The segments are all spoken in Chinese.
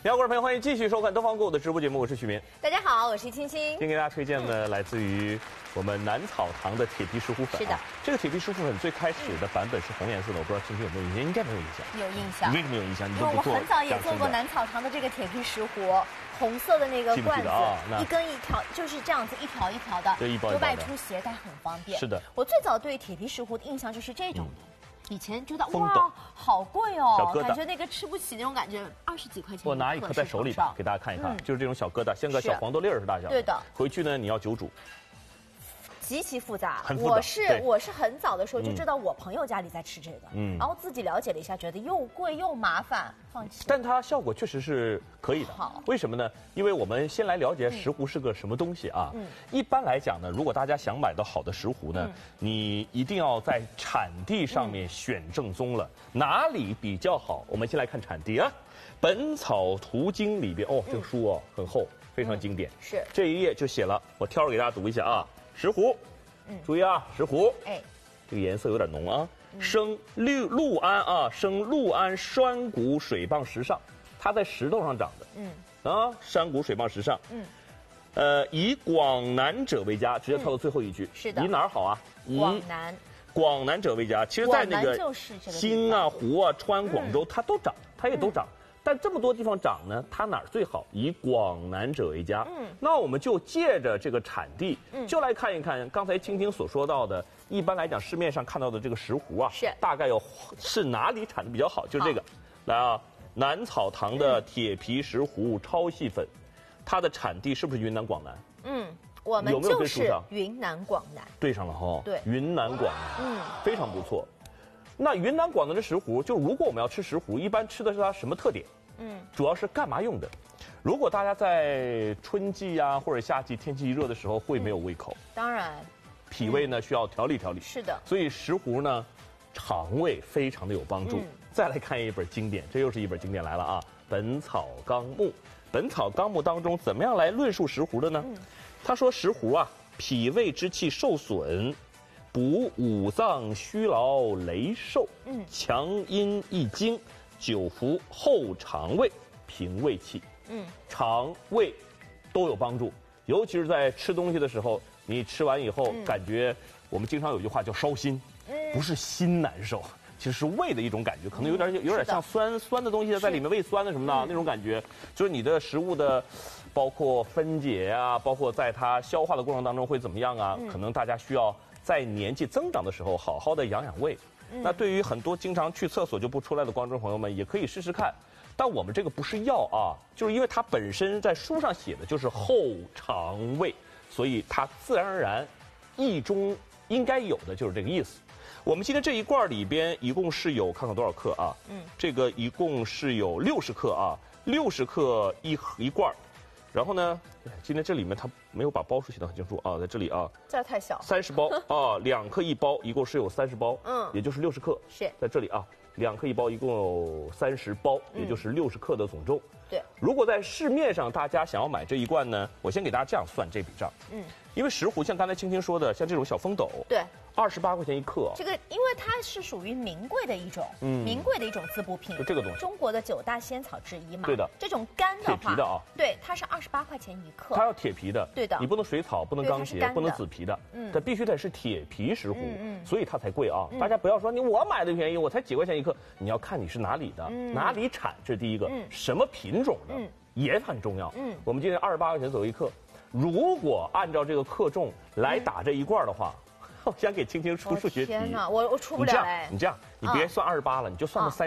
观众朋友，欢迎继续收看东方购物的直播节目，我是许明。 大家好，我是青青。 今天给大家推荐的来自于我们南草堂的铁皮石斛粉。 是的， 这个铁皮石斛粉最开始的版本是红颜色的，我不知道青青有没有印象，应该没有印象。 有印象。 你为什么有印象？你因为我很早也做过南草堂的这个铁皮石斛，红色的那个罐子，一根一条，就是这样子一条一条的， 对，一包一包的， 外出携带很方便。 是的， 我最早对铁皮石斛的印象就是这种的。以前觉得哇，好贵哦，感觉那个吃不起那种感觉，20几块钱。 我拿一颗在手里给大家看一看，就是这种小疙瘩，像个小黄豆粒儿似的大小。 对的。 回去呢，你要久煮。 极其复杂， 很复杂。 我是很早的时候就知道我朋友家里在吃这个，然后自己了解了一下，觉得又贵又麻烦，放弃。 但它效果确实是可以的。 好， 为什么呢？因为我们先来了解石斛是个什么东西啊。一般来讲呢，如果大家想买到好的石斛呢，你一定要在产地上面选正宗了。哪里比较好？我们先来看产地啊，《本草图经》里边这个书哦很厚，非常经典。 是这一页就写了，我挑着给大家读一下啊。石斛，注意啊，石斛，这个颜色有点浓啊。生六安啊，生六安山谷水傍石上，它在石头上长的。山谷水傍石上。以广南者为佳，直接跳到最后一句。 是的。 以哪儿好啊？广南者为佳。其实，在那个新啊、湖啊、川、广州，它都长，它也都长。但这么多地方长呢，它哪儿最好？以广南者为佳。那我们就借着这个产地，就来看一看刚才青青所说到的，一般来讲市面上看到的这个石斛啊，大概是哪里产的比较好？就是这个，来啊，南草堂的铁皮石斛超细粉，它的产地是不是云南广南？ 我们就是云南广南。 对上了哈。 对， 云南广南，非常不错。那云南广南的石斛，就如果我们要吃石斛，一般吃的是它什么特点？主要是干嘛用的？如果大家在春季啊或者夏季天气热的时候，会没有胃口。 当然， 脾胃呢需要调理调理。 是的。 所以石斛呢，肠胃非常的有帮助。再来看一本经典，这又是一本经典来了啊，《本草纲目》。《本草纲目》当中怎么样来论述石斛的呢？他说石斛啊，脾胃之气受损，补五脏虚劳羸瘦，强阴益精，久服后肠胃，平胃气。肠胃都有帮助，尤其是在吃东西的时候，你吃完以后感觉，我们经常有句话叫烧心，不是心难受，其实是胃的一种感觉，可能有点像酸的东西在里面，胃酸的什么的那种感觉，就是你的食物的包括分解啊，包括在它消化的过程当中会怎么样啊，可能大家需要在年纪增长的时候好好的养养胃。那对于很多经常去厕所就不出来的观众朋友们，也可以试试看。但我们这个不是药啊，就是因为它本身在书上写的就是后肠胃，所以它自然而然意中应该有的就是这个意思。我们今天这一罐里边一共是有，看看多少克啊？这个一共是有60克啊，60克一罐。然后呢，今天这里面它没有把包数写得很清楚啊，在这里啊， 这太小 ，30包啊，2克一包，一共是有30包，也就是60克， 是在这里啊，2克一包，一共有30包，也就是60克的总重。 对， 如果在市面上大家想要买这一罐呢，我先给大家这样算这笔账，因为石斛像刚才青青说的，像这种小风斗， 对 ，28块钱一克。 这个因为它是属于名贵的一种，名贵的一种滋补品， 就这个东西， 中国的9大仙草之一嘛。 对的， 这种干的话， 铁皮的啊， 对，它是28块钱一克。 它要铁皮的， 对的， 你不能水草，不能钢结，不能紫皮的，它必须得是铁皮石斛，所以它才贵啊。大家不要说我买的便宜，我才几块钱一克，你要看你是哪里的，哪里产，这是第一个，什么品种的也很重要。我们今天28块钱左右一克。如果按照这个克重来打这一罐的话，我想给青青出数学题。 天哪，我出不了哎！ 你这样，你别算28了，你就算到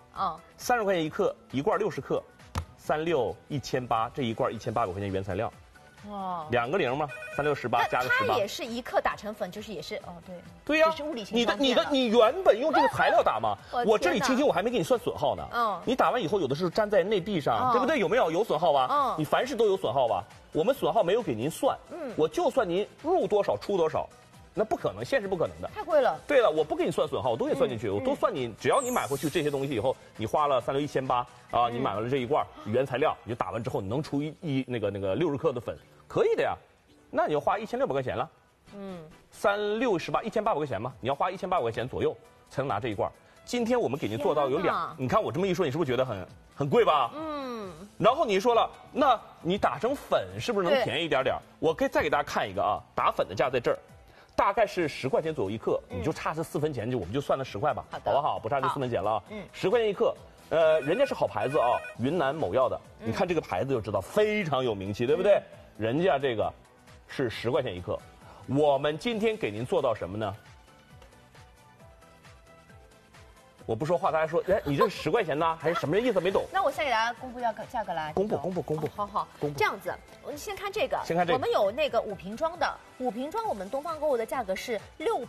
30。30块钱一克，一罐60克，3618，这一罐1800块钱原材料。2个0嘛，3618加个18。 它也是1克打成粉，就是也是对呀， 是物理性商店你原本用这个材料打嘛，我这里青青我还没给你算损耗呢。你打完以后有的是粘在内壁上，对不对？有没有？有损耗吧？你凡事都有损耗吧？我们损耗没有给您算，我就算您入多少出多少，那不可能，现实不可能的， 太贵了。 对了，我不给你算损耗，我都给你算进去，我都算你，只要你买回去这些东西以后，你花了3618啊，你买完了这一罐原材料，你就打完之后，你能出那个60克的粉，可以的呀，那你就花1600块钱了。3618，1800块钱嘛，你要花1800块钱左右才能拿这一罐。今天我们给您做到有2，你看我这么一说，你是不是觉得很贵吧？ 然后你说了，那你打成粉是不是能便宜一点点？我再给大家看一个啊，打粉的价在这儿，大概是10块钱左右一克，你就差这4分钱，我们就算了10块吧，好不好？不差这4分钱了啊。10块钱一克，人家是好牌子啊，云南某药的，你看这个牌子就知道非常有名气，对不对？人家这个是10块钱一克，我们今天给您做到什么呢？我不说话，大家说，哎，你这是10块钱呢，还是什么意思？没懂。 那我先给大家公布价格来。 公布。 好，这样子，我们先看这个。 先看这个。 我们有那个5瓶装的，5瓶装我们东方购物的价格是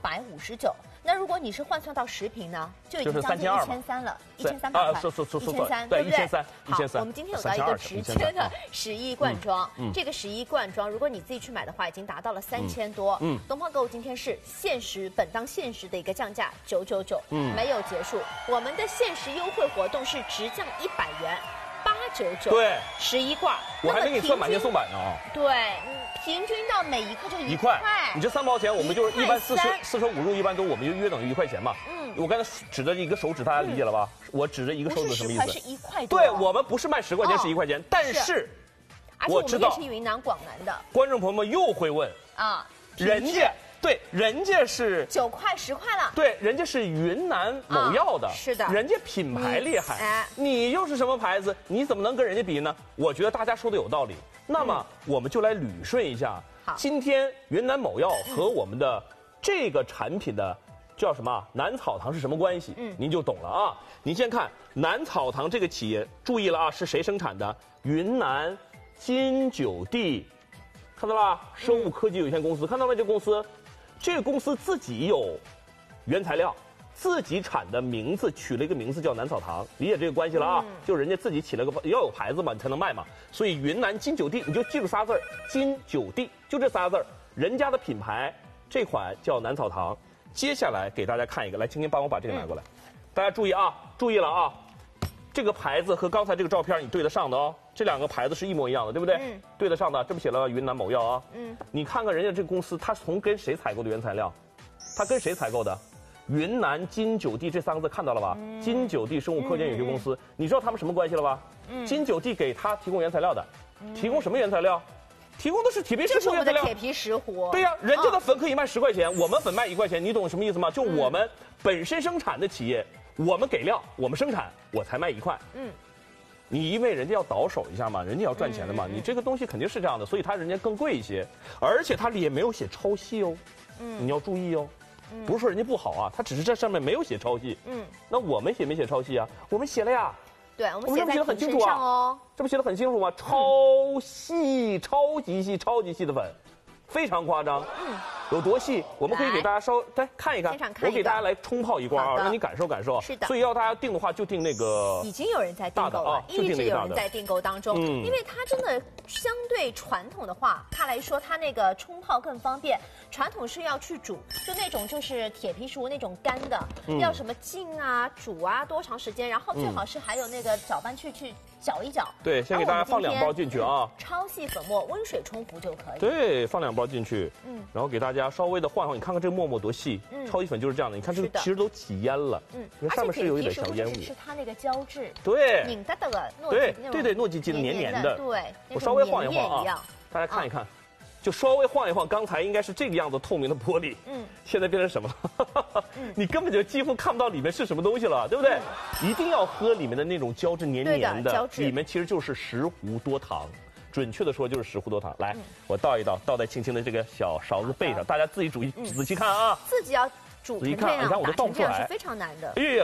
659。那如果你是换算到10瓶呢，就已经将近1300了，1300块。1300，对不对 ？1300。 好，我们今天有到一个直接的11罐装，这个11罐装，如果你自己去买的话，已经达到了3000多。东方购物今天是本当限时的一个降价999，没有结束。我们的限时优惠活动是直降100元，899。对，11罐。 我还没给你算买10送100呢啊。 对，平均到每一克就1块。你这3毛钱，我们就是一般45入，一般都我们就约等于1块钱嘛。我刚才指着一个手指，大家理解了吧？我指着一个手指什么意思？ 是1块多。 对，我们不是卖10块钱，是1块钱，但是我知道，而且我们也是云南广南的。 观众朋友们又会问啊，人家是 9块10块了， 对，人家是云南某药的， 是的， 人家品牌厉害，你又是什么牌子？你怎么能跟人家比呢？我觉得大家说的有道理，那么我们就来捋顺一下，今天云南某药和我们的这个产品的叫什么南草堂是什么关系？您就懂了啊。您先看南草堂这个企业，注意了啊，是谁生产的？云南金九地，看到吧？生物科技有限公司，看到了这个公司。这个公司自己有原材料，自己产的名字取了一个名字叫南草堂，理解这个关系了啊？就人家自己起了个要有牌子嘛，你才能卖嘛。所以云南金九地，你就记住仨字儿，金九地，就这仨字儿，人家的品牌，这款叫南草堂。接下来给大家看一个，来，青青帮我把这个拿过来，大家注意啊，注意了啊，这个牌子和刚才这个照片你对得上的哦。这2个牌子是一模一样的，对不对？对得上的，这不写了云南某药啊？你看看人家这个公司，他从跟谁采购的原材料？他跟谁采购的？云南金九地这3个字看到了吧？金九地生物科技有限公司，你知道他们什么关系了吧？金九地给他提供原材料的，提供什么原材料？提供的是铁皮石斛原材料。 铁皮石斛。 对呀，人家的粉可以卖10块钱，我们粉卖1块钱，你懂什么意思吗？就我们本身生产的企业，我们给料，我们生产，我才卖1块。你因为人家要倒手一下嘛，人家要赚钱的嘛，你这个东西肯定是这样的，所以它人家更贵一些，而且它里也没有写超细哦，你要注意哦，不是说人家不好啊，它只是这上面没有写超细，那我们写没写超细啊？我们写了呀， 对，我们写得很清楚啊， 这不写得很清楚吗？超细、超级细、超级细的粉，非常夸张。有多细？我们可以给大家来看一看。我给大家来冲泡一罐啊，让你感受感受。 是的。 所以要大家订的话，就订那个。 已经有人在订购了，一直有人在订购当中。因为它真的相对传统的话，它来说它那个冲泡更方便。传统是要去煮，就那种就是铁皮石斛那种干的，要什么浸啊、煮啊多长时间，然后最好是还有那个搅拌去搅一搅。对， 先给大家放2包进去啊。 超细粉末，温水冲服就可以。 对，放2包进去。然后给大家稍微的换换，你看看这个沫沫多细，超细粉就是这样的。你看这个其实都起烟了，你看上面是有一点小烟雾。 是它那个胶质， 对， 拧的糯对，糯叽叽的、黏黏的。 对， 我稍微晃一晃啊，大家看一看，就稍微晃一晃。刚才应该是这个样子透明的玻璃，现在变成什么了？你根本就几乎看不到里面是什么东西了，对不对？一定要喝里面的那种胶质黏黏的，里面其实就是石斛多糖。准确的说就是石斛多糖。来，我倒一倒，倒在青青的这个小勺子背上，大家自己仔细看啊。 自己要煮成这样， 你看我都倒不出来， 是非常难的。 来，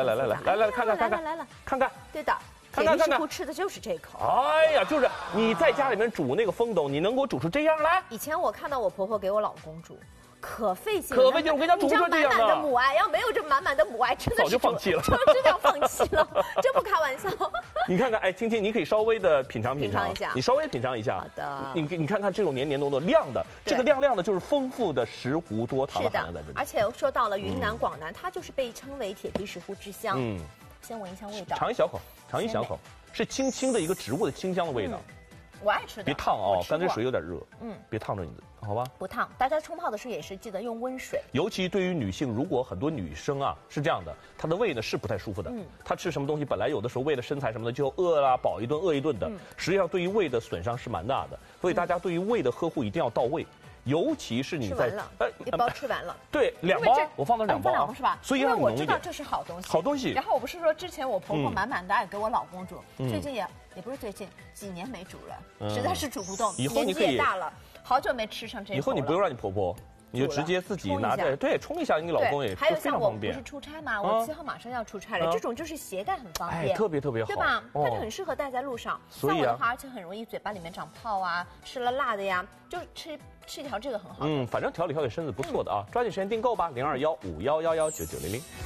看看， 对的， 看， 石斛吃的就是这口。 哎呀，就是你在家里面煮那个风斗，你能给我煮出这样来？ 以前我看到我婆婆给我老公煮。可费劲， 我跟你讲，煮出这样的。满满的母爱，要没有这满满的母爱，真的是早就放弃了， 真的要放弃了，真不开玩笑。 你看看，哎，青青，你可以稍微的品尝一下， 你稍微品尝一下。 好的。 你看看这种黏黏糯糯亮的，这个亮亮的，就是丰富的石斛多糖的含量在这里。 而且说到了云南广南，它就是被称为铁皮石斛之乡。先闻一下味道。 尝一小口，是轻轻的一个植物的清香的味道。 我爱吃的。 别烫哦，干脆水有点热。别烫着你的，好吧？ 不烫。大家冲泡的时候也是记得用温水。 尤其对于女性，如果很多女生啊是这样的，她的胃呢是不太舒服的。她吃什么东西本来有的时候为了身材什么的就饿啦，饱一顿饿一顿的，实际上对于胃的损伤是蛮大的。所以大家对于胃的呵护一定要到位。尤其是你在一包吃完了， 对，2包，我放了2包啊， 是吧？ 所以要我知道这是好东西， 好东西。 然后我不是说之前我婆婆满满的爱给我老公煮，最近也不是最近几年没煮了，实在是煮不动，年纪也大了，好久没吃上这个。 以后你不用让你婆婆。你就直接自己拿着，对，冲一下，你老公也还有像我不是出差嘛，我7号马上要出差了，这种就是携带很方便， 特别好， 对吧？它就很适合带在路上。像我的话，而且很容易嘴巴里面长泡啊，吃了辣的呀，就吃一条这个很好。 反正调理身子不错的啊，抓紧时间订购吧，0215111990。